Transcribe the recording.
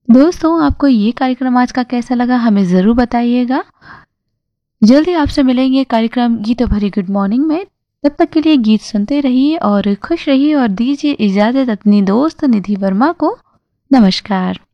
दोस्तों, आपको ये कार्यक्रम आज का कैसा लगा हमें ज़रूर बताइएगा। जल्दी आपसे मिलेंगे कार्यक्रम गीतों भरी गुड मॉर्निंग में। तब तक के लिए गीत सुनते रहिए और खुश रहिए और दीजिए इजाज़त अपनी दोस्त निधि वर्मा को। नमस्कार।